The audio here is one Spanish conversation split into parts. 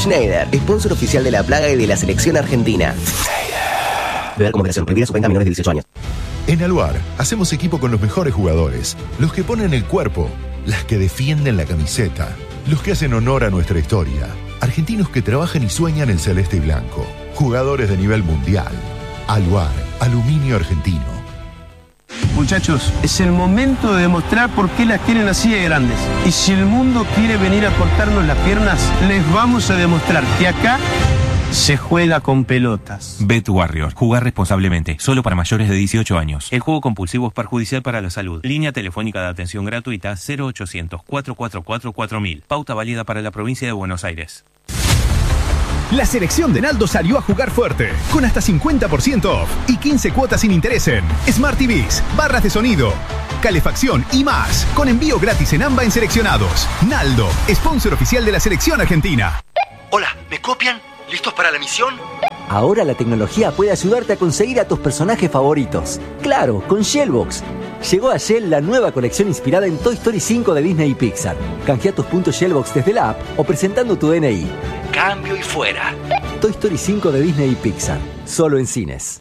Schneider, sponsor oficial de La Plaga y de la selección argentina. Beber con moderación. Prohibida su venta a menores de 18 años. En Aluar, hacemos equipo con los mejores jugadores, los que ponen el cuerpo, las que defienden la camiseta, los que hacen honor a nuestra historia, argentinos que trabajan y sueñan el celeste y blanco, jugadores de nivel mundial. Aluar, aluminio argentino. Muchachos, es el momento de demostrar por qué las quieren así de grandes. Y si el mundo quiere venir a cortarnos las piernas, les vamos a demostrar que acá se juega con pelotas. Bet Warrior. Jugar responsablemente. Solo para mayores de 18 años. El juego compulsivo es perjudicial para la salud. Línea telefónica de atención gratuita 0800-444-4000. Pauta válida para la provincia de Buenos Aires. La selección de Naldo salió a jugar fuerte, con hasta 50% off y 15 cuotas sin interés en Smart TVs, barras de sonido, calefacción y más, con envío gratis en AMBA en seleccionados. Naldo, sponsor oficial de la selección argentina. Hola, ¿me copian? ¿Listos para la misión? Ahora la tecnología puede ayudarte a conseguir a tus personajes favoritos. Claro, con Shellbox. Llegó a Shell la nueva colección inspirada en Toy Story 5 de Disney y Pixar. Canjea tus puntos Shellbox desde la app o presentando tu DNI. Cambio y fuera. Toy Story 5 de Disney y Pixar. Solo en cines.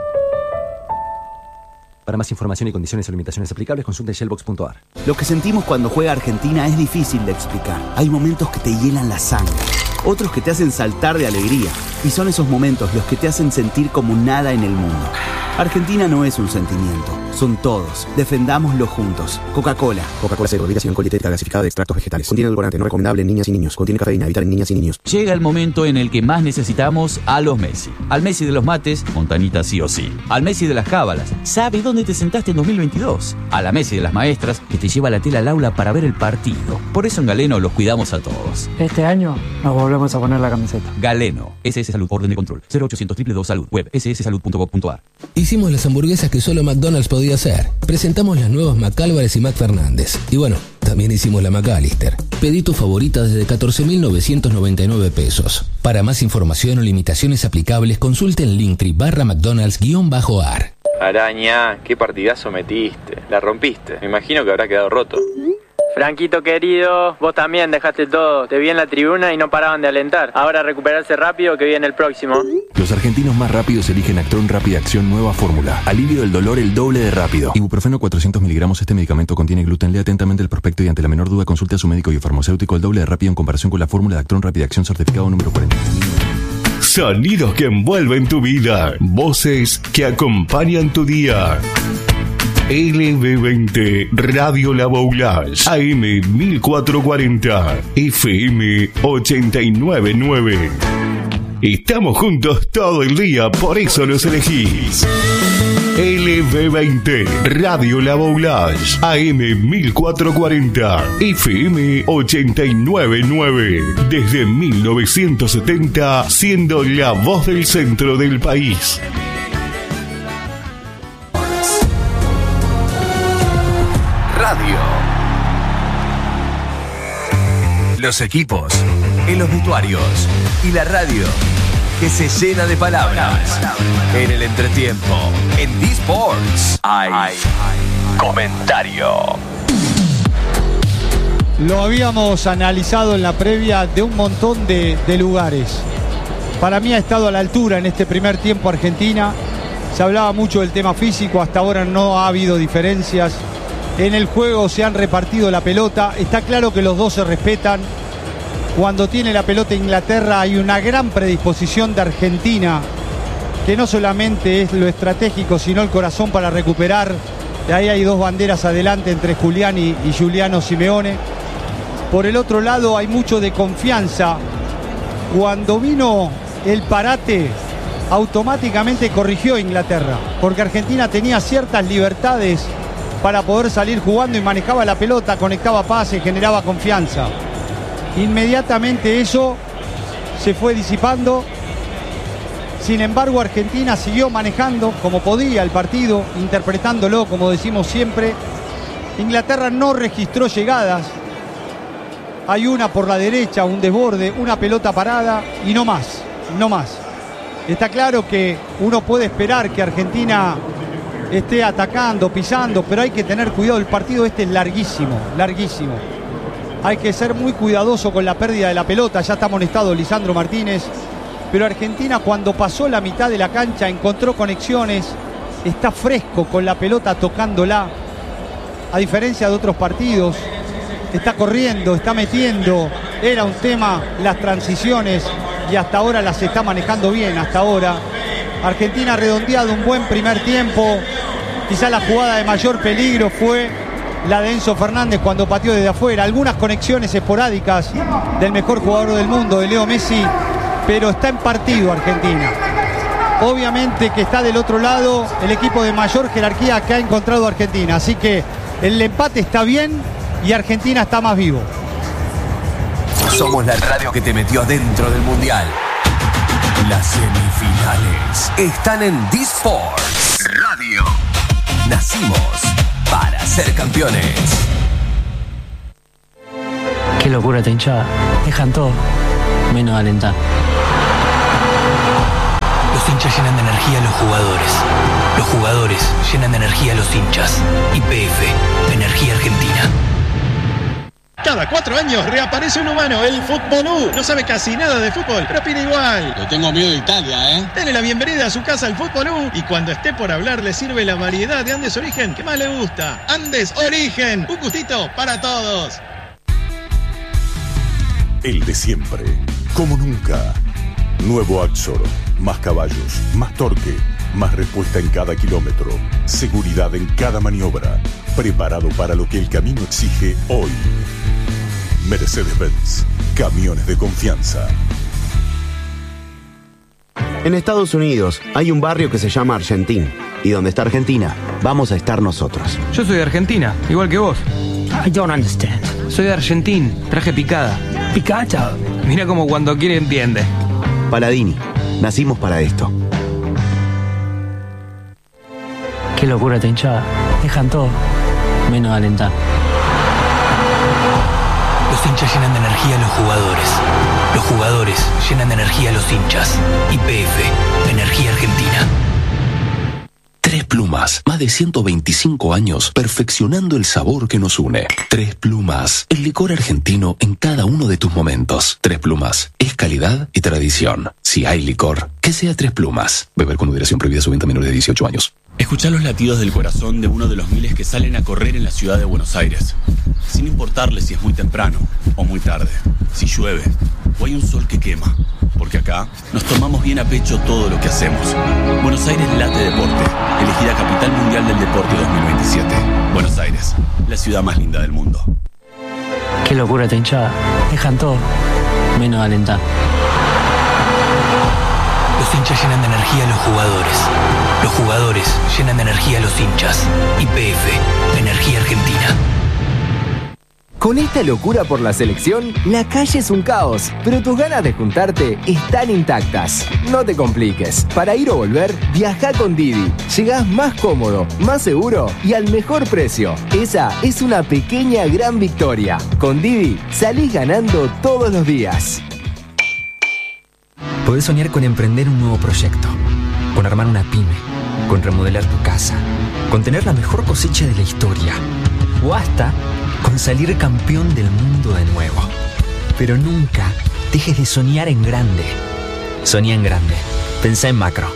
Para más información y condiciones o limitaciones aplicables, consulta shellbox.ar. Lo que sentimos cuando juega Argentina es difícil de explicar. Hay momentos que te hielan la sangre, otros que te hacen saltar de alegría. Y son esos momentos los que te hacen sentir como nada en el mundo. Argentina no es un sentimiento, son todos. Defendámoslo juntos. Coca-Cola. Coca-Cola Cero, bebida sin alcohol dietética gasificada de extractos vegetales. Contiene edulcorante, no recomendable en niñas y niños. Contiene cafeína, evitar en niñas y niños. Llega el momento en el que más necesitamos a los Messi. Al Messi de los mates, Montanita sí o sí. Al Messi de las cábalas, sabe dónde te sentaste en 2022. A la Messi de las maestras, que te lleva la tela al aula para ver el partido. Por eso en Galeno los cuidamos a todos. Este año nos volvemos a poner la camiseta. Galeno, SS Salud, orden de control. 0800 222 Salud, web sssalud.gov.ar. Hicimos las hamburguesas que solo McDonald's podía hacer. Presentamos las nuevas McAlvarez y McFernández. Y bueno, también hicimos la McAllister. Pedí tu favorita desde 14.999 pesos. Para más información o limitaciones aplicables, consulte en Linktree/McDonald's_ar. Araña, qué partidazo metiste. La rompiste. Me imagino que habrá quedado roto. Franquito querido, vos también dejaste todo. Te vi en la tribuna y no paraban de alentar. Ahora recuperarse rápido que viene el próximo. Los argentinos más rápidos eligen Actron Rápida Acción nueva fórmula. Alivio del dolor el doble de rápido. Ibuprofeno 400 miligramos. Este medicamento contiene gluten. Lea atentamente el prospecto y ante la menor duda consulte a su médico y farmacéutico el doble de rápido en comparación con la fórmula de Actron Rápida Acción certificado número 40. Sonidos que envuelven tu vida. Voces que acompañan tu día. LB20 Radio La Boulage, AM 1440, FM 899. Estamos juntos todo el día, por eso los elegís. LB20 Radio La Boulage, AM 1440, FM 899. Desde 1970, siendo la voz del centro del país. Los equipos, en los vestuarios y la radio que se llena de palabras. En el entretiempo, en D-Sports, hay comentario. Lo habíamos analizado en la previa de un montón de lugares. Para mí ha estado a la altura en este primer tiempo Argentina. Se hablaba mucho del tema físico, hasta ahora no ha habido diferencias. En el juego se han repartido la pelota. Está claro que los dos se respetan. Cuando tiene la pelota Inglaterra hay una gran predisposición de Argentina, que no solamente es lo estratégico, sino el corazón para recuperar. De ahí hay dos banderas adelante entre Julián y Giuliano Simeone. Por el otro lado hay mucho de confianza. Cuando vino el parate, automáticamente corrigió Inglaterra, porque Argentina tenía ciertas libertades para poder salir jugando y manejaba la pelota, conectaba pases, generaba confianza. Inmediatamente eso se fue disipando. Sin embargo, Argentina siguió manejando como podía el partido, interpretándolo como decimos siempre. Inglaterra no registró llegadas. Hay una por la derecha, un desborde, una pelota parada y no más, no más. Está claro que uno puede esperar que Argentina esté atacando, pisando, pero hay que tener cuidado. El partido este es larguísimo, larguísimo. hay que ser muy cuidadoso con la pérdida de la pelota. Ya está amonestado Lisandro Martínez. Pero Argentina, cuando pasó la mitad de la cancha, encontró conexiones, está fresco con la pelota tocándola, a diferencia de otros partidos. Está corriendo, está metiendo. Era un tema las transiciones y hasta ahora las está manejando bien. Hasta ahora Argentina ha redondeado un buen primer tiempo. Quizá la jugada de mayor peligro fue la de Enzo Fernández cuando pateó desde afuera. Algunas conexiones esporádicas del mejor jugador del mundo, de Leo Messi, pero está en partido Argentina. Obviamente que está del otro lado el equipo de mayor jerarquía que ha encontrado Argentina. Así que el empate está bien y Argentina está más vivo. Somos la radio que te metió adentro del Mundial. Las semifinales están en D-Sports Radio. Nacimos para ser campeones. Qué locura esta hinchada. Dejan todo, menos alentar. Los hinchas llenan de energía a los jugadores. Los jugadores llenan de energía a los hinchas. YPF, Energía Argentina. Cada 4 años reaparece un humano, el Futbolú. No sabe casi nada de fútbol, pero opina igual. Le tengo miedo de Italia, ¿eh? Dale la bienvenida a su casa al Futbolú. Y cuando esté por hablar, le sirve la variedad de Andes Origen que más le gusta. Andes Origen, un gustito para todos. El de siempre, como nunca. Nuevo Axor, más caballos, más torque, más respuesta en cada kilómetro, seguridad en cada maniobra, preparado para lo que el camino exige hoy. Mercedes-Benz, camiones de confianza. En Estados Unidos hay un barrio que se llama Argentín. Y donde está Argentina, vamos a estar nosotros. Yo soy de Argentina, igual que vos. I don't understand. Soy de Argentín, traje picada. ¿Picada? Mira como cuando quiere entiende. Paladini, nacimos para esto. Qué locura esta hinchada. Dejan todo, menos alentar. Los hinchas llenan de energía a los jugadores. Los jugadores llenan de energía a los hinchas. YPF, Energía Argentina. Tres Plumas, más de 125 años perfeccionando el sabor que nos une. Tres Plumas, el licor argentino en cada uno de tus momentos. Tres Plumas, es calidad y tradición. Si hay licor, que sea Tres Plumas. Beber con moderación, prohibida su venta a menores de 18 años. Escuchá los latidos del corazón de uno de los miles que salen a correr en la ciudad de Buenos Aires. Sin importarle si es muy temprano o muy tarde, si llueve o hay un sol que quema. Porque acá nos tomamos bien a pecho todo lo que hacemos. Buenos Aires late deporte, elegida Capital Mundial del Deporte 2027. Buenos Aires, la ciudad más linda del mundo. Qué locura esta hinchada. Dejan todo, menos alentar. Los hinchas llenan de energía a los jugadores. Los jugadores llenan de energía a los hinchas. YPF, Energía Argentina. Con esta locura por la selección, la calle es un caos, pero tus ganas de juntarte están intactas. No te compliques. Para ir o volver, viaja con Didi. Llegás más cómodo, más seguro y al mejor precio. Esa es una pequeña gran victoria. Con Didi, salís ganando todos los días. Podés soñar con emprender un nuevo proyecto, con armar una pyme, con remodelar tu casa, con tener la mejor cosecha de la historia, o hasta con salir campeón del mundo de nuevo. Pero nunca dejes de soñar en grande. Soñá en grande. Pensá en macro.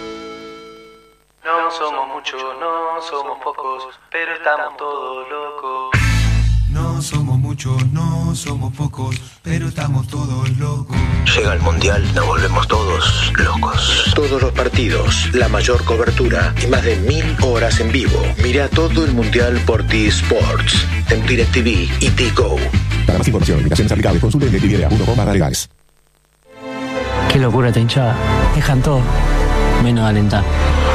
No somos muchos, no somos pocos, pero estamos todos locos. No somos muchos, no somos pocos, pero estamos todos locos. Llega el Mundial, nos volvemos todos locos. Todos los partidos, la mayor cobertura y más de 1000 horas en vivo. Mira todo el Mundial por D-Sports, en DirecTV y T-Go. Para más información, limitaciones aplicables, consulte en DirecTV.com/legales. Qué locura esta hinchada. Dejan todo, menos alentar.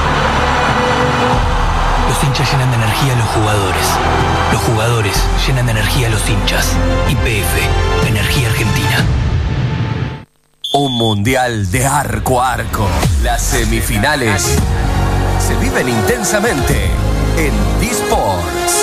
Los hinchas llenan de energía a los jugadores. Los jugadores llenan de energía a los hinchas. YPF, Energía Argentina. Un mundial de arco a arco. Las semifinales se viven intensamente en D-Sports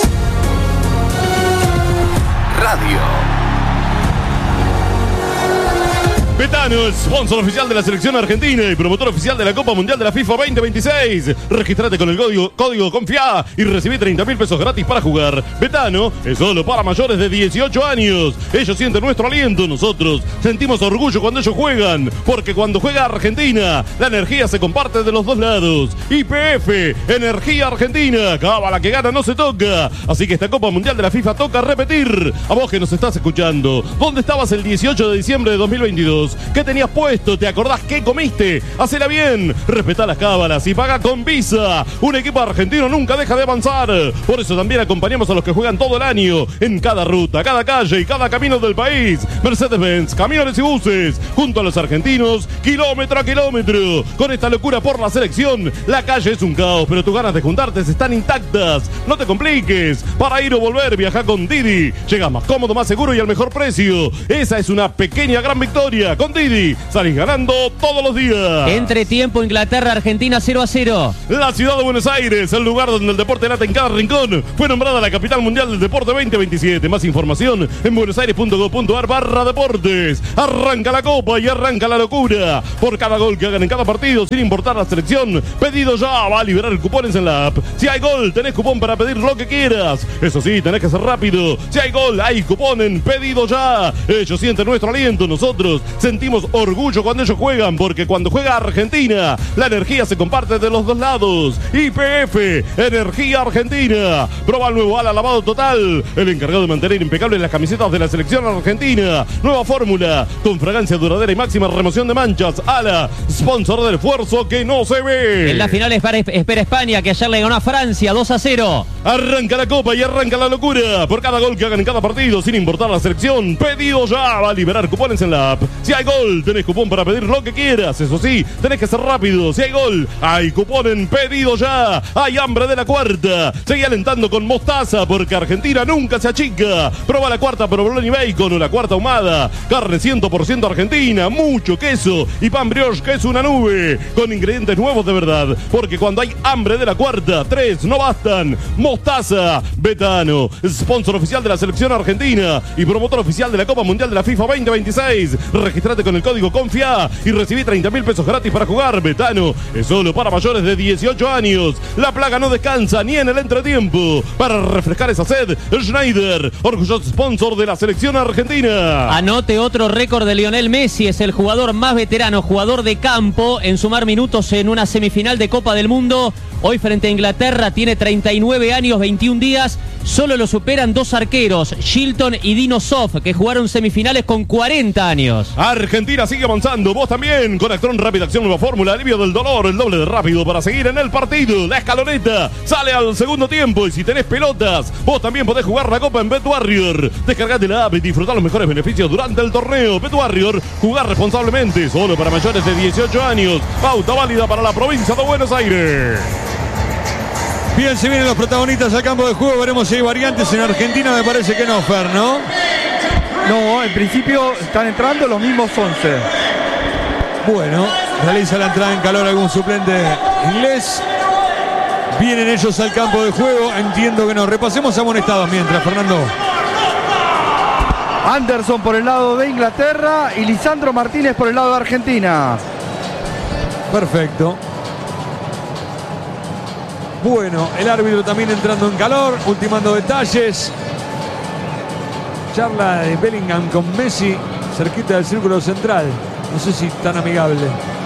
Radio. Beta Betano, sponsor oficial de la selección argentina y promotor oficial de la Copa Mundial de la FIFA 2026. Registrate con el código CONFIA y recibí 30.000 pesos gratis para jugar. Betano es solo para mayores de 18 años. Ellos sienten nuestro aliento, nosotros sentimos orgullo cuando ellos juegan, porque cuando juega Argentina, la energía se comparte de los dos lados. YPF, Energía Argentina, cábala que gana no se toca. Así que esta Copa Mundial de la FIFA toca repetir. A vos que nos estás escuchando, ¿dónde estabas el 18 de diciembre de 2022? ¿Qué tenías puesto? ¿Te acordás qué comiste? Hacela bien, respetá las cábalas y paga con Visa. Un equipo argentino nunca deja de avanzar. Por eso también acompañamos a los que juegan todo el año, en cada ruta, cada calle y cada camino del país. Mercedes-Benz, camiones y buses, junto a los argentinos, kilómetro a kilómetro. Con esta locura por la selección, la calle es un caos, pero tus ganas de juntarte están intactas. No te compliques. Para ir o volver, viaja con Didi. Llegas más cómodo, más seguro y al mejor precio. Esa es una pequeña gran victoria. Con Didi salís ganando todos los días. Entretiempo, Inglaterra, Argentina 0-0. La ciudad de Buenos Aires, el lugar donde el deporte late en cada rincón, fue nombrada la capital mundial del deporte 2027. Más información en buenosaires.gov.ar/deportes. Arranca la copa y arranca la locura. Por cada gol que hagan en cada partido, sin importar la selección, pedido ya va a liberar cupones en la app. Si hay gol, tenés cupón para pedir lo que quieras. Eso sí, tenés que ser rápido. Si hay gol, hay cupón en pedido ya. Ellos sienten nuestro aliento, nosotros sentimos orgullo cuando ellos juegan, porque cuando juega Argentina, la energía se comparte de los dos lados. YPF, Energía Argentina. Proba el nuevo ala lavado total, el encargado de mantener impecables las camisetas de la selección argentina. Nueva fórmula, con fragancia duradera y máxima remoción de manchas. Ala, sponsor del esfuerzo que no se ve. En la final espera España, que ayer le ganó a Francia 2-0. Arranca la copa y arranca la locura. Por cada gol que hagan en cada partido, sin importar la selección, pedido ya va a liberar cupones en la app. Si hay gol, tenés cupón para pedir lo que quieras. Eso sí, tenés que ser rápido. Si hay gol, hay cupón en pedido ya. Hay hambre de la cuarta. Seguí alentando con mostaza, porque Argentina nunca se achica. Proba la cuarta provolone y bacon o la cuarta ahumada. Carne 100% argentina, mucho queso y pan brioche que es una nube. Con ingredientes nuevos de verdad, porque cuando hay hambre de la cuarta, 3 no bastan. Mostaza, Betano, sponsor oficial de la selección argentina y promotor oficial de la Copa Mundial de la FIFA 2026. Registrate con el código CONFIA y recibí 30.000 pesos gratis para jugar. Betano es solo para mayores de 18 años. La plaga no descansa ni en el entretiempo. Para refrescar esa sed, Schneider, orgulloso sponsor de la selección argentina. Anote otro récord de Lionel Messi. Es el jugador más veterano, jugador de campo, en sumar minutos en una semifinal de Copa del Mundo. Hoy frente a Inglaterra tiene 39 años, 21 días. Solo lo superan dos arqueros, Shilton y Dino Sof, que jugaron semifinales con 40 años. Argentina sigue avanzando, vos también, con Actron Rápida Acción Nueva Fórmula, alivio del dolor, el doble de rápido para seguir en el partido. La escaloneta sale al segundo tiempo y si tenés pelotas, vos también podés jugar la Copa en BetWarrior. Descargate la app y disfrutá los mejores beneficios durante el torneo. BetWarrior, jugar responsablemente, solo para mayores de 18 años. Pauta válida para la provincia de Buenos Aires. Bien, se vienen los protagonistas al campo de juego. Veremos si hay variantes. En Argentina me parece que no, Fer, ¿no? No, en principio están entrando los mismos 11. Bueno, realiza la entrada en calor algún suplente inglés. Vienen ellos al campo de juego. Entiendo que no. Repasemos amonestados mientras, Fernando. Anderson por el lado de Inglaterra y Lisandro Martínez por el lado de Argentina. Perfecto. Bueno, el árbitro también entrando en calor, ultimando detalles. Charla de Bellingham con Messi, cerquita del círculo central. No sé si tan amigable.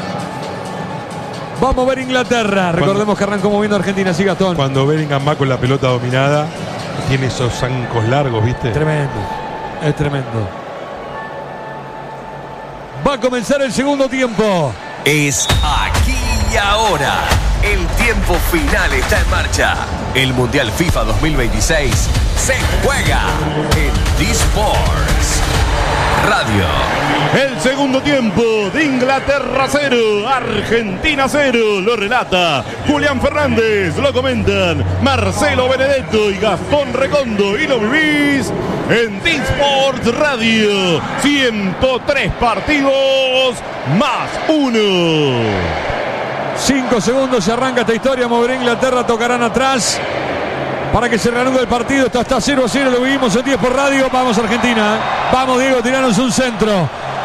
Vamos a ver Inglaterra. Recordemos que arrancó moviendo Argentina, sí, Gastón. Cuando Bellingham va con la pelota dominada, tiene esos zancos largos, ¿viste? Tremendo, es tremendo. Va a comenzar el segundo tiempo. Es aquí y ahora. El tiempo final está en marcha. El Mundial FIFA 2026 se juega en D-Sports Radio. El segundo tiempo de Inglaterra 0, Argentina 0. Lo relata Julián Fernández, lo comentan Marcelo Benedetto y Gastón Recondo. Y lo vivís en D-Sports Radio. 103 partidos más 1. 5 segundos se arranca esta historia. Moverá Inglaterra, tocarán atrás para que se reanude el partido. Esto está 0-0, lo vivimos en 10 por radio. Vamos Argentina. Vamos Diego, tiranos un centro.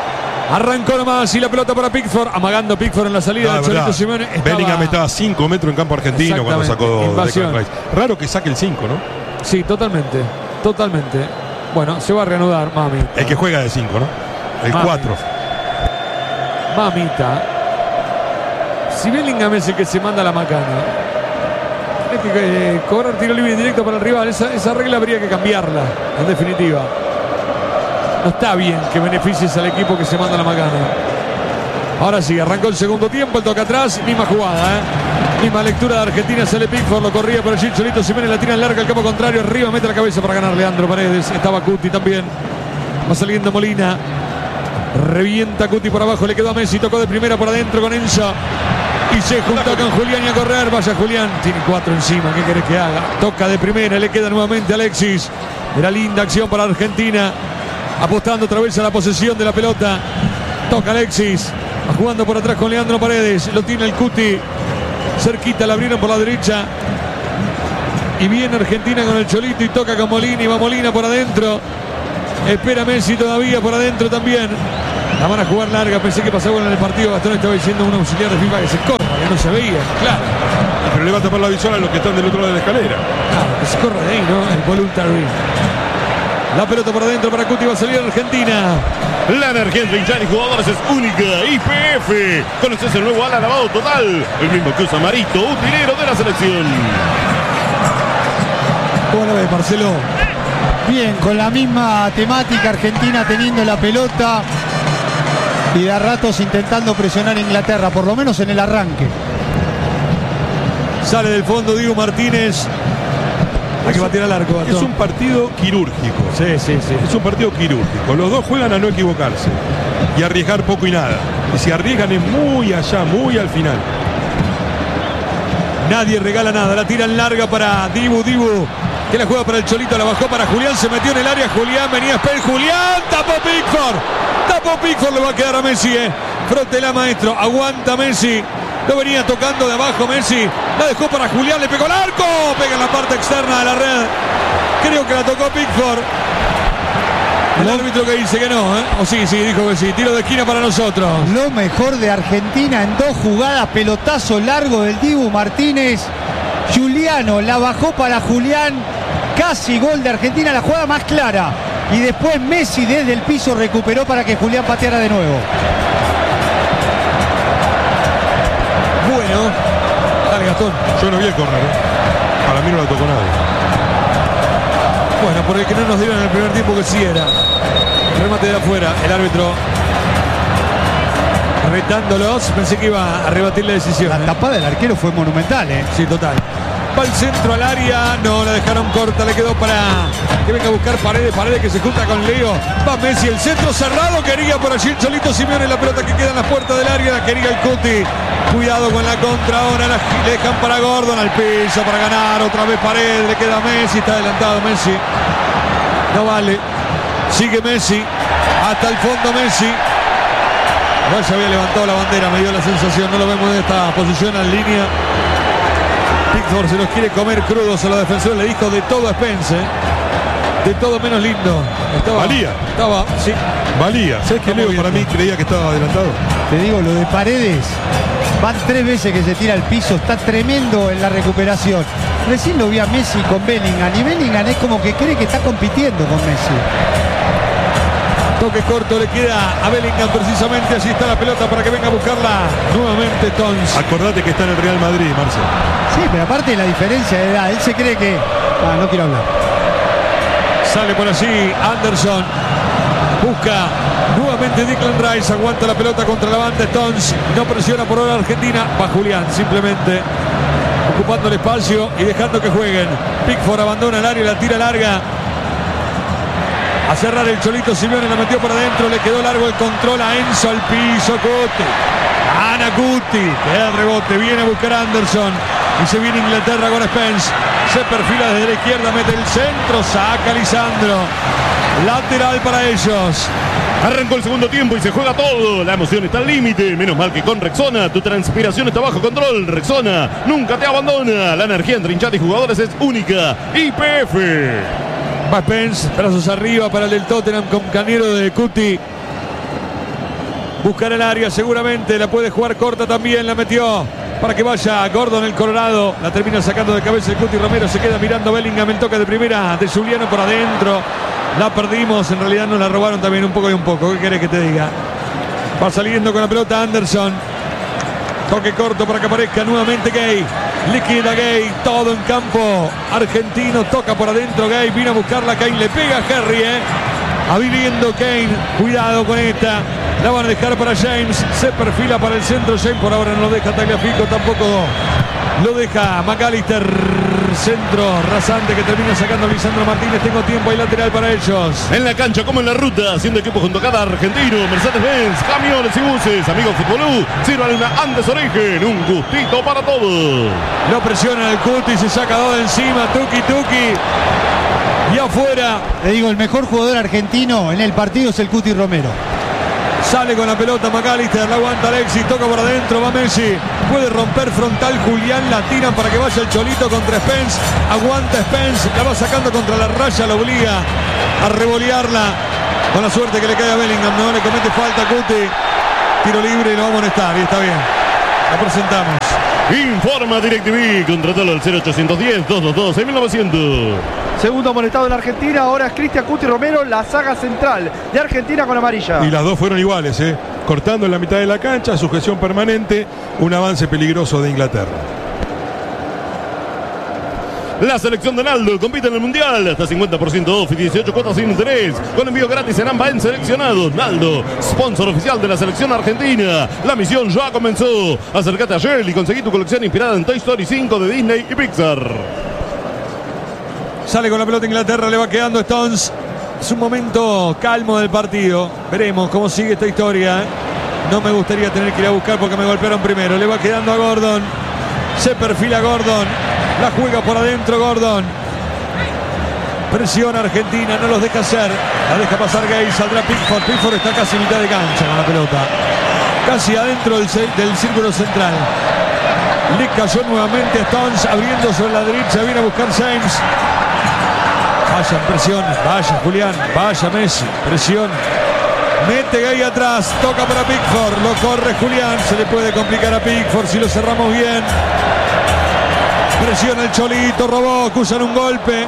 Arrancó nomás y la pelota para Pickford, amagando Pickford en la salida del Cholito Simeone. Bellingham estaba a 5 metros en campo argentino cuando sacó Declan Rice. Raro que saque el 5, ¿no? Sí, totalmente. Bueno, se va a reanudar, mamita. El que juega de 5, ¿no? El 4. Mamita. Si Bellingham es el que se manda la macana, tiene que cobrar tiro libre directo para el rival. Esa regla habría que cambiarla, en definitiva. No está bien que beneficies al equipo que se manda la macana. Ahora sí, arrancó el segundo tiempo, el toca atrás, misma jugada, misma lectura de Argentina, sale Pickford, lo corría por allí, Cholito Simeone la tira en larga al campo contrario, arriba mete la cabeza para ganar Leandro Paredes, estaba Cuti también, va saliendo Molina, revienta Cuti por abajo, le quedó a Messi, tocó de primera por adentro con Enzo, y se juntó con Julián y a correr, vaya Julián, tiene 4 encima, ¿qué querés que haga? Toca de primera, le queda nuevamente Alexis, era linda acción para Argentina, apostando otra vez a la posesión de la pelota. Toca Alexis, jugando por atrás con Leandro Paredes, lo tiene el Cuti, cerquita, la abrieron por la derecha y viene Argentina con el Cholito y toca con Molina y va Molina por adentro, espera Messi todavía por adentro también, la van a jugar larga, pensé que pasaba en el partido, Gastón estaba diciendo un auxiliar de FIFA que se corra, que no se veía, claro. Pero le va a tapar la visual a los que están del otro lado de la escalera. Claro, que se corra de ahí, ¿no? El voluntary. La pelota por adentro para Cuti, va a salir Argentina. La energía entre hinchas y jugadores es única. YPF. Conoces el nuevo ala lavado total. El mismo que usa Marito, utilero de la selección. ¿Cómo lo ves, Marcelo? Bien, con la misma temática, Argentina teniendo la pelota y de a ratos intentando presionar a Inglaterra, por lo menos en el arranque. Sale del fondo Diego Martínez. Hay que batir al arco. Es un partido quirúrgico. Sí. Es un partido quirúrgico. Los dos juegan a no equivocarse y arriesgar poco y nada. Y si arriesgan es muy allá, muy al final. Nadie regala nada. La tira en larga para Dibu, que la juega para el Cholito, la bajó para Julián, se metió en el área. Julián, venía Spell, Julián, tapó Pickford, le va a quedar a Messi, Frótela, maestro, aguanta Messi. Lo venía tocando de abajo Messi. La dejó para Julián, le pegó al arco. Pega en la parte externa de la red. Creo que la tocó Pickford. El árbitro que dice que no, O sí, dijo que sí. Tiro de esquina para nosotros. Lo mejor de Argentina en 2 jugadas. Pelotazo largo del Dibu Martínez. Juliano la bajó para Julián. Casi gol de Argentina, la jugada más clara. Y después Messi desde el piso recuperó para que Julián pateara de nuevo. Bueno, dale Gastón. Yo no vi el córner, Para mí no la tocó nadie. Bueno, por el que no nos dieron en el primer tiempo que sí era. Remate de afuera, el árbitro retándolos. Pensé que iba a rebatir la decisión. La tapada del arquero fue monumental, Sí, total. Va el centro al área, no, la dejaron corta, le quedó para que venga a buscar Paredes que se junta con Leo. Va Messi, el centro cerrado, quería por allí el Cholito Simeone, la pelota que queda en las puertas del área, la quería el Cuti. Cuidado con la contra, ahora la dejan para Gordon, al piso para ganar, otra vez Paredes, le queda Messi, está adelantado Messi. No vale, sigue Messi, hasta el fondo Messi. Igual se había levantado la bandera, me dio la sensación, no lo vemos en esta posición en línea. Pickford se los quiere comer crudos a los defensores, le dijo de todo a Spence, de todo menos lindo. Valía. ¿Sabes que Leo para mí creía que estaba adelantado? Te digo, lo de Paredes, van 3 veces que se tira al piso, está tremendo en la recuperación. Recién lo vi a Messi con Bellingham y Bellingham es como que cree que está compitiendo con Messi. Toque corto le queda a Bellingham precisamente, allí está la pelota para que venga a buscarla nuevamente Tons. Acordate que está en el Real Madrid, Marcelo. Sí, pero aparte de la diferencia de edad, él se cree que... no quiero hablar. Sale por allí Anderson, busca nuevamente Declan Rice, aguanta la pelota contra la banda Stones, no presiona por ahora Argentina, va Julián simplemente ocupando el espacio y dejando que jueguen. Pickford abandona el área y la tira larga. A cerrar el Cholito Simeone, la metió por adentro, le quedó largo el control a Enzo, al piso, Cuti. Ana Cuti, queda el rebote, viene a buscar Anderson y se viene Inglaterra con Spence. Se perfila desde la izquierda, mete el centro, saca Lisandro. Lateral para ellos. Arrancó el segundo tiempo y se juega todo. La emoción está al límite. Menos mal que con Rexona tu transpiración está bajo control. Rexona nunca te abandona. La energía entre hinchada y jugadores es única. YPF. Va Spence, brazos arriba para el del Tottenham, compañero de Cuti. Buscar el área seguramente. La puede jugar corta también. La metió para que vaya Gordon, el Colorado. La termina sacando de cabeza el Cuti Romero. Se queda mirando Bellingham. El toque de primera de Juliano por adentro. La perdimos. En realidad nos la robaron también un poco y un poco. ¿Qué querés que te diga? Va saliendo con la pelota Anderson. Toque corto para que aparezca nuevamente Gay. Liquida Gay. Todo en campo argentino. Toca por adentro Gay. Vino a buscarla Kane. Le pega a Harry. Abriendo Kane. Cuidado con esta. La van a dejar para James. Se perfila para el centro. James por ahora no lo deja Tagliafico. Tampoco lo deja McAllister. Centro rasante que termina sacando Lisandro Martínez. Tengo tiempo, hay lateral para ellos. En la cancha como en la ruta, haciendo equipo junto a cada argentino. Mercedes-Benz, camiones y buses. Amigos Futbolú, sirvan una Andes Origen. Un gustito para todos. Lo presiona el Cuti, se saca dos de encima. Tuki. Y afuera. Le digo, el mejor jugador argentino en el partido es el Cuti Romero. Sale con la pelota McAllister, la aguanta Alexis, toca por adentro, va Messi, puede romper frontal Julián, la tiran para que vaya el Cholito contra Spence, aguanta Spence, la va sacando contra la raya, la obliga a revolearla, con la suerte que le cae a Bellingham, no le comete falta Cuti, tiro libre y lo va a amonestar y está bien, la presentamos. Informa DirecTV, contratalo al 0810-222-6900. Segundo amonestado en Argentina, ahora es Cristian Cuti Romero, la saga central de Argentina con amarilla. Y las dos fueron iguales, cortando en la mitad de la cancha, sujeción permanente, un avance peligroso de Inglaterra. La selección de Naldo compite en el Mundial. Hasta 50% off y 18 cuotas sin interés. Con envío gratis en AMBA en seleccionados. Naldo, sponsor oficial de la selección argentina. La misión ya comenzó. Acércate a Shell y conseguí tu colección inspirada en Toy Story 5 de Disney y Pixar. Sale con la pelota Inglaterra, le va quedando Stones. Es un momento calmo del partido. Veremos cómo sigue esta historia. No me gustaría tener que ir a buscar porque me golpearon primero. Le va quedando a Gordon. Se perfila Gordon. La juega por adentro Gordon. Presiona Argentina, no los deja hacer. La deja pasar Gay, saldrá Pickford. Pickford está casi mitad de cancha con la pelota. Casi adentro del círculo central. Le cayó nuevamente Stones, abriendo sobre la derecha. Viene a buscar James. Vaya presión, vaya Julián, vaya Messi. Presión. Mete Gay atrás, toca para Pickford. Lo corre Julián, se le puede complicar a Pickford si lo cerramos bien. Presiona el Cholito, robó, acusan un golpe.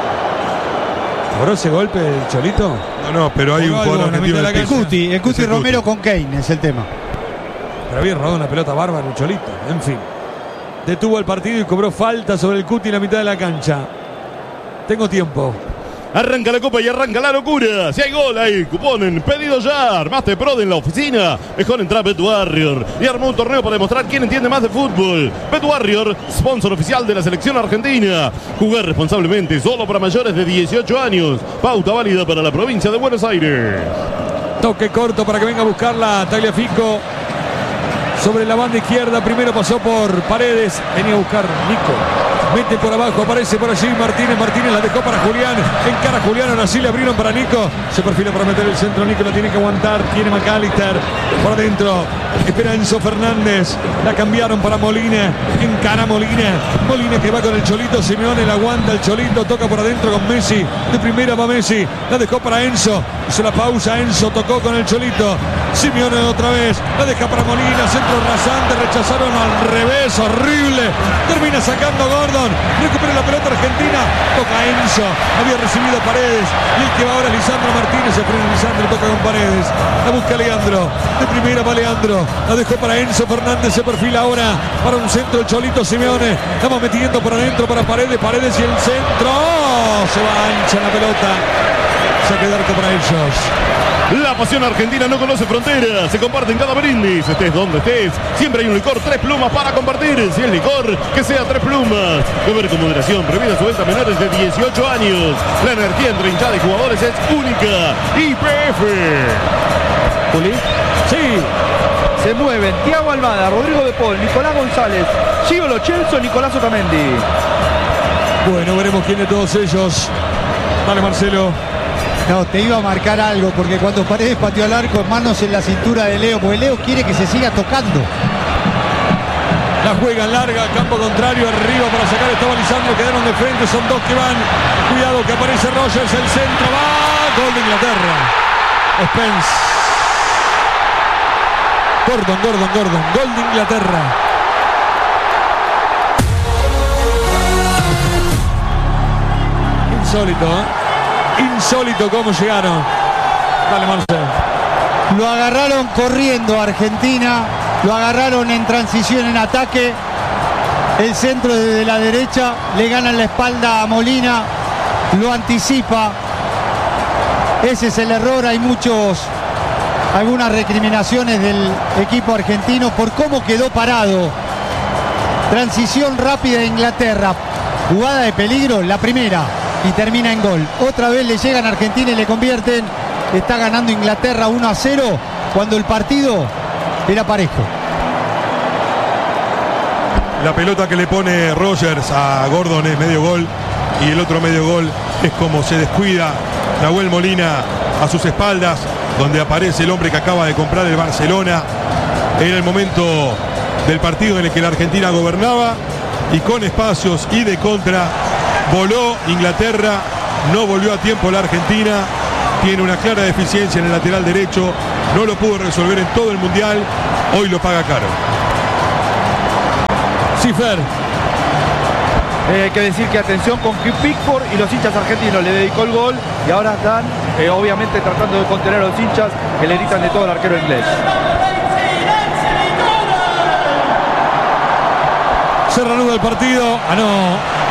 ¿Cobró ese golpe el Cholito? No, pero hay un jugador argentino. El Cuti Romero con Kane es el tema. Pero había robado una pelota bárbara el Cholito. En fin. Detuvo el partido y cobró falta sobre el Cuti en la mitad de la cancha. Tengo tiempo. Arranca la copa y arranca la locura. Si hay gol, hay cupón en pedido ya. Armaste Prod en la oficina. Mejor entrar a Bet Warrior. Y armó un torneo para demostrar quién entiende más de fútbol. Bet Warrior, sponsor oficial de la selección argentina. Jugar responsablemente, solo para mayores de 18 años. Pauta válida para la provincia de Buenos Aires. Toque corto para que venga a buscarla Tagliafico. Sobre la banda izquierda, primero pasó por Paredes. Venía a buscar Nico. Mete por abajo, aparece por allí Martínez. Martínez la dejó para Julián. Encara a Julián, ahora sí le abrieron para Nico. Se perfila para meter el centro. Nico la tiene que aguantar. Tiene McAllister por adentro. Espera Enzo Fernández. La cambiaron para Molina. Encara Molina. Molina que va con el Cholito. Simeone la aguanta el Cholito. Toca por adentro con Messi. De primera va Messi. La dejó para Enzo. Hizo la pausa. Enzo tocó con el Cholito. Simeone otra vez. La deja para Molina. Centro rasante. Rechazaron al revés. Horrible. Termina sacando Gordon. Recupera la pelota Argentina. Toca Enzo. Había recibido Paredes. Y el que va ahora es Lisandro Martínez. Se frena Lisandro. Toca con Paredes. La busca Leandro. De primera va Leandro. La dejó para Enzo Fernández. Se perfila ahora para un centro el Cholito Simeone. Estamos metiendo por adentro para Paredes. Paredes y el centro. ¡Oh! Se va ancha la pelota. Saque de arco para ellos. La pasión argentina no conoce fronteras. Se comparte en cada brindis. Estés donde estés. Siempre hay un licor 3 plumas para compartir. Si es licor, que sea 3 plumas. Beber con moderación. Prohibida su venta a menores de 18 años. La energía entre hinchada y jugadores es única. YPF. ¿Juli? Sí. Se mueven Thiago Almada, Rodrigo de Paul, Nicolás González, Gio Lo Celso, Nicolás Otamendi. Bueno, veremos quién de todos ellos. Dale, Marcelo. No, te iba a marcar algo, porque cuando Paredes pateó al arco, manos en la cintura de Leo, porque Leo quiere que se siga tocando. La juegan larga, campo contrario, arriba para sacar, estaba Lisandro, quedaron de frente, son dos que van. Cuidado que aparece Rogers, el centro, va, gol de Inglaterra. Spence. Gordon. Gol de Inglaterra. Insólito, ¿eh? Insólito cómo llegaron. Dale, Marcel. Lo agarraron corriendo Argentina, lo agarraron en transición en ataque. El centro desde la derecha, le ganan la espalda a Molina, lo anticipa. Ese es el error, hay algunas recriminaciones del equipo argentino por cómo quedó parado. Transición rápida de Inglaterra, jugada de peligro, la primera, y termina en gol. Otra vez le llegan a Argentina y le convierten. Está ganando Inglaterra 1-0 cuando el partido era parejo. La pelota que le pone Rogers a Gordon es medio gol, y el otro medio gol es como se descuida Nahuel Molina a sus espaldas, donde aparece el hombre que acaba de comprar el Barcelona. Era el momento del partido en el que la Argentina gobernaba, y con espacios y de contra voló Inglaterra, no volvió a tiempo la Argentina. Tiene una clara deficiencia en el lateral derecho, no lo pudo resolver en todo el mundial, hoy lo paga caro. Cifer. Hay que decir que atención con Pickford y los hinchas argentinos, le dedicó el gol y ahora están obviamente tratando de contener a los hinchas que le gritan de todo al arquero inglés. Se reanuda el partido.